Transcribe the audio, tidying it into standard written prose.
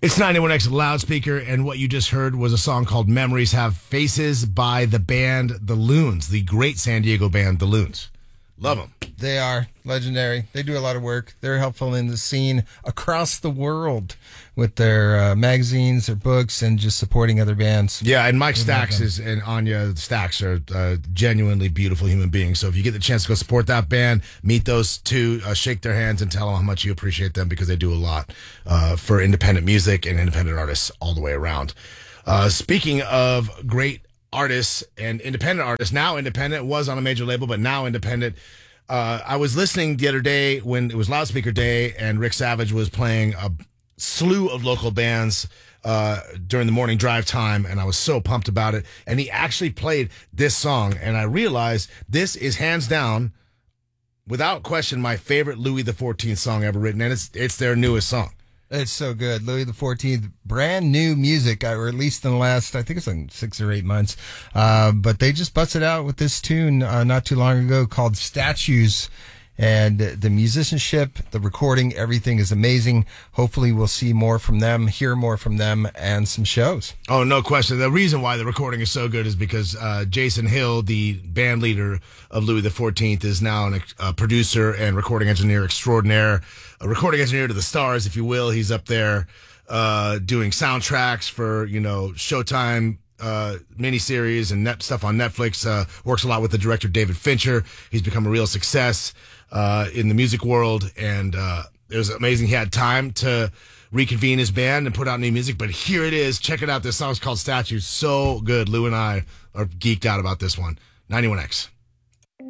It's 91X Loudspeaker, and what you just heard was a song called Memories Have Faces by the band The Loons, the great San Diego band The Loons. Love them. They are legendary. They do a lot of work. They're helpful in the scene across the world with their magazines, their books, and just supporting other bands. Yeah, and Mike Stax and Anya Stax are genuinely beautiful human beings. So if you get the chance to go support that band, meet those two, shake their hands, and tell them how much you appreciate them, because they do a lot for independent music and independent artists all the way around. Speaking of great artists and independent artists, now independent, was on a major label, but now independent. I was listening the other day when it was Loudspeaker Day, and Rick Savage was playing a slew of local bands during the morning drive time, and I was so pumped about it. And he actually played this song, and I realized this is hands down, without question, my favorite Louis XIV song ever written, and it's their newest song. It's so good. Louis XIV, brand new music, released in the last, I think it's like 6 or 8 months. But they just busted out with this tune not too long ago called Statues. And the musicianship, the recording, everything is amazing. Hopefully we'll see more from them, hear more from them, and some shows. Oh, no question. The reason why the recording is so good is because Jason Hill, the band leader of Louis XIV, is now a producer and recording engineer extraordinaire, a recording engineer to the stars, if you will. He's up there doing soundtracks for, Showtime miniseries and stuff on Netflix. Works a lot with the director David Fincher. He's become a real success in the music world, and it was amazing. He had time to reconvene his band and put out new music, but here it is. Check it out. This song's called Statues. So good. Lou and I are geeked out about this one. 91X.